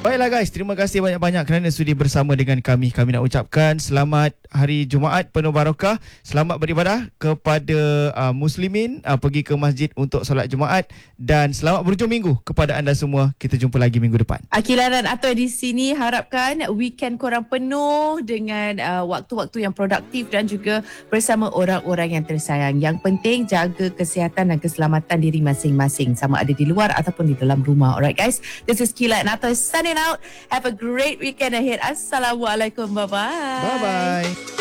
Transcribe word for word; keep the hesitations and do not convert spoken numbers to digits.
Baiklah guys, terima kasih banyak-banyak kerana sudi bersama dengan kami. Kami nak ucapkan selamat hari Jumaat penuh barakah. Selamat beribadah kepada uh, muslimin, uh, pergi ke masjid untuk solat Jumaat, dan selamat berhujung minggu kepada anda semua. Kita jumpa lagi minggu depan. Akila dan Atoy di sini harapkan weekend korang penuh dengan uh, waktu-waktu yang produktif dan juga bersama orang-orang yang tersayang. Yang penting jaga kesihatan dan keselamatan diri masing-masing, sama ada di luar ataupun di dalam rumah. Alright guys, this is Kila and Atoy signing out. Have a great weekend ahead. Assalamualaikum. Bye-bye. Bye-bye.